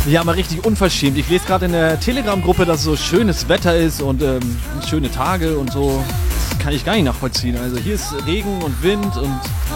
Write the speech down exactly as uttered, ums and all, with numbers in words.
Ja, mal richtig unverschämt. Ich lese gerade in der Telegram-Gruppe, dass so schönes Wetter ist und ähm, schöne Tage und so. Das kann ich gar nicht nachvollziehen. Also hier ist Regen und Wind und